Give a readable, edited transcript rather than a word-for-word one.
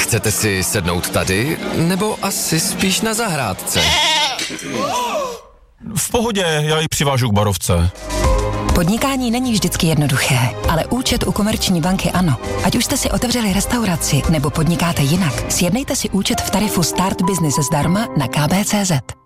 Chcete si sednout tady, nebo asi spíš na zahrádce? V pohodě, já ji přivážu k barovce. Podnikání není vždycky jednoduché, ale účet u Komerční banky ano. Ať už jste si otevřeli restauraci nebo podnikáte jinak, sjednejte si účet v tarifu Start Business zdarma na kb.cz.